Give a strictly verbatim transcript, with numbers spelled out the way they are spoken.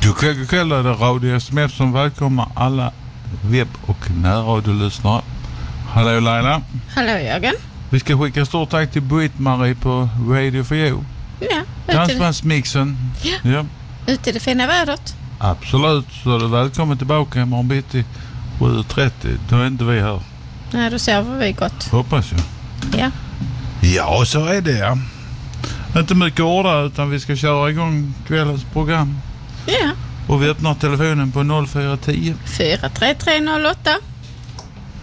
God kväll, god kväll, är det Radio S M F som välkomnar alla webb- och närradiolyssnare. Hallå Laila. Hallå Jörgen. Vi ska skicka stort tack till Britt-Marie på Radio for You. Ja, Dansbandsmixen. Ja. Ja. Ute i det fina vädret. Absolut, så är du välkommen tillbaka imorgon bitti sju trettio. Då är inte vi här. Nej, då sover vi gott. Hoppas jag. Ja. Ja, så är det. Ja. Inte mycket orda utan vi ska köra igång kvällens program. Ja. Och vi öppnar telefonen på noll fyra tio fyra tre tre noll åtta